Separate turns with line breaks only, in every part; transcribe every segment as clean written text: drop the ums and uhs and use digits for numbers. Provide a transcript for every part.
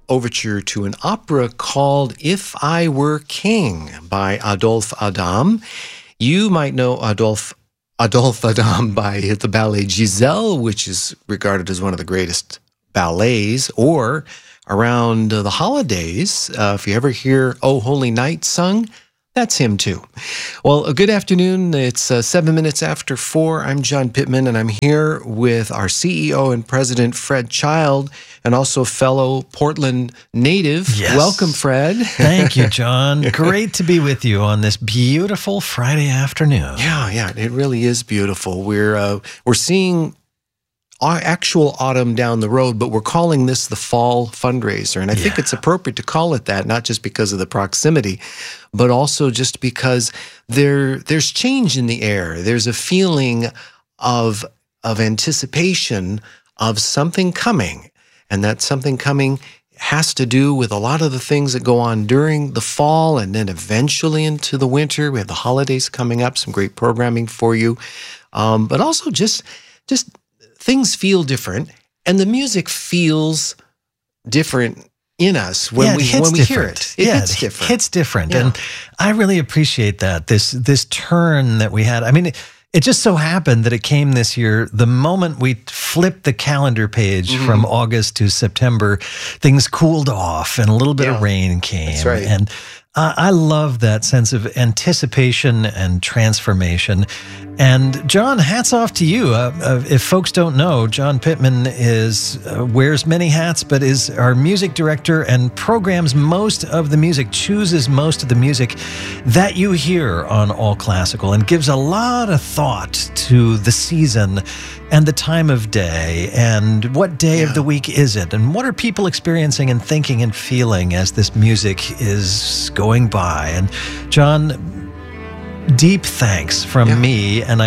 overture to an opera called If I Were King by Adolphe Adam. You might know Adolphe Adam by the ballet Giselle, which is regarded as one of the greatest ballets, or around the holidays, if you ever hear Oh Holy Night sung, that's him too. Well, good afternoon. It's 7 minutes after 4. I'm John Pittman, and I'm here with our CEO and president, Fred Child, and also fellow Portland native.
Yes.
Welcome, Fred.
Thank you, John. Great to be with you on this beautiful Friday afternoon.
Yeah, it really is beautiful. We're seeing our actual autumn down the road, but we're calling this the fall fundraiser. And I think it's appropriate to call it that, not just because of the proximity, but also just because there's change in the air. There's a feeling of anticipation of something coming. And that something coming has to do with a lot of the things that go on during the fall and then eventually into the winter. We have the holidays coming up, some great programming for you. But also just things feel different, and the music feels different in us when we hear it. It hits different.
It's different, and I really appreciate that. This turn that we had. I mean, it just so happened that it came this year. The moment we flipped the calendar page from August to September, things cooled off, and a little bit of rain came.
That's right.
And I love that sense of anticipation and transformation. And John, hats off to you. If folks don't know, John Pittman wears many hats, but is our music director and programs most of the music, chooses most of the music that you hear on All Classical, and gives a lot of thought to the season and the time of day and what day of the week is it, and what are people experiencing and thinking and feeling as this music is going by. And John, deep thanks from me, and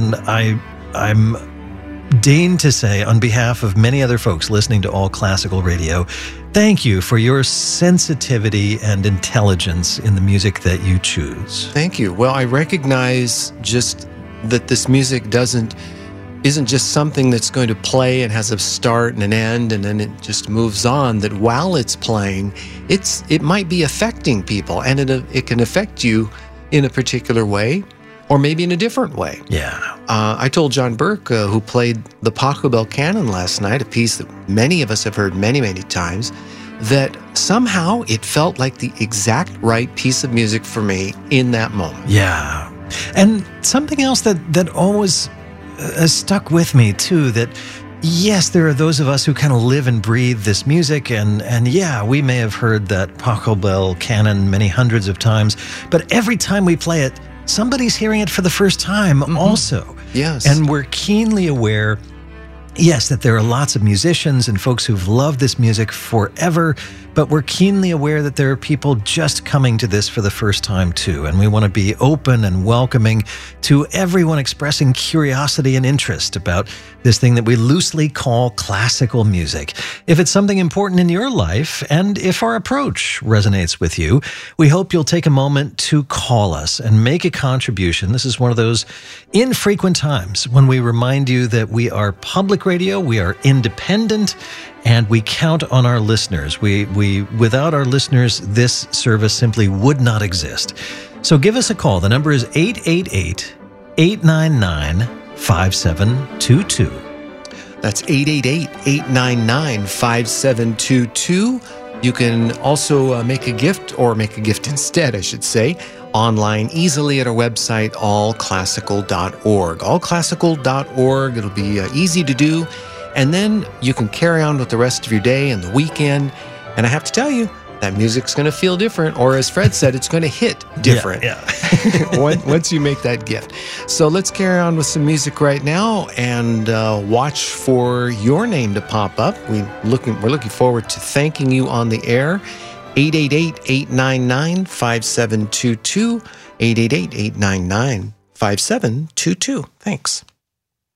I'm deigned to say, on behalf of many other folks listening to All Classical Radio, thank you for your sensitivity and intelligence in the music that you choose.
Thank you. Well, I recognize just that this music isn't just something that's going to play and has a start and an end and then it just moves on, that while it's playing, it might be affecting people, and it can affect you in a particular way, or maybe in a different way.
Yeah.
I told John Burke, who played the Pachelbel Canon last night, a piece that many of us have heard many, many times, that somehow it felt like the exact right piece of music for me in that moment.
Yeah. And something else that always has stuck with me too, that yes, there are those of us who kind of live and breathe this music, and we may have heard that Pachelbel Canon many hundreds of times, but every time we play it, somebody's hearing it for the first time also.
Yes.
And we're keenly aware, yes, that there are lots of musicians and folks who've loved this music forever, but we're keenly aware that there are people just coming to this for the first time too. And we want to be open and welcoming to everyone expressing curiosity and interest about this thing that we loosely call classical music. If it's something important in your life, and if our approach resonates with you, we hope you'll take a moment to call us and make a contribution. This is one of those infrequent times when we remind you that we are public radio, we are independent, and we count on our listeners. Without our listeners, this service simply would not exist. So give us a call. The number is 888-899-5722.
That's 888-899-5722. You can also make a gift instead, I should say, online easily at our website, allclassical.org. Allclassical.org. It'll be easy to do. And then you can carry on with the rest of your day and the weekend. And I have to tell you, that music's going to feel different, or as Fred said, it's going to hit different once you make that gift. So let's carry on with some music right now and watch for your name to pop up. We're looking forward to thanking you on the air. 888-899-5722. 888-899-5722. Thanks.